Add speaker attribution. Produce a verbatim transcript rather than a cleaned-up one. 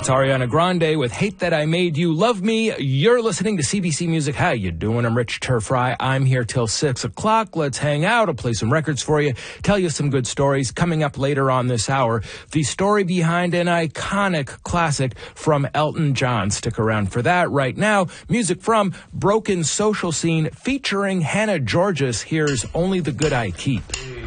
Speaker 1: It's Ariana Grande with Hate That I Made You Love Me. You're listening to C B C Music. How you doing? I'm Rich Turfry. I'm here till six o'clock. Let's hang out. I'll play some records for you, tell you some good stories. Coming up later on this hour, the story behind an iconic classic from Elton John. Stick around for that. Right now, music from Broken Social Scene featuring Hannah Georges. Here's Only the Good I Keep.